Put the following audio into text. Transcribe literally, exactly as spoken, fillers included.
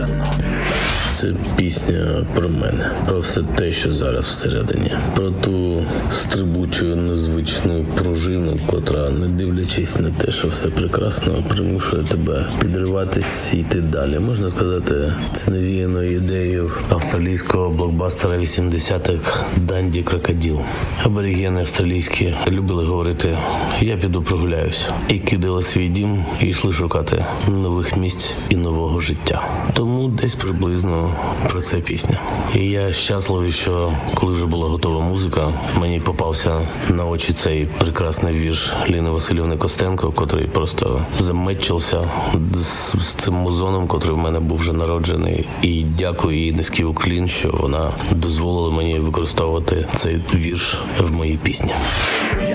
віддано. Це пісня про мене, про все те, що зараз всередині, про ту стрибучу незвичну пружину, котра, не дивлячись на те, що все прекрасно, примушує тебе підриватись і йти далі. Можна сказати, це навіяно ідеєю австралійського блокбастера вісімдесятих «Данді Крокодил». Аборігени австралійські любили говорити «я піду прогуляюсь» і кидали свій дім і йшли шукати нових місць і нового життя. Тому десь приблизно про це пісня. І я щасливий, що коли вже була готова музика, мені попався на очі цей прекрасний вірш Ліни Василівни Костенко, котрий просто замечився з, з цим музоном, котрий в мене був вже народжений. І дякую їй низький уклін, що вона дозволила мені використовувати цей вірш в моїй пісні.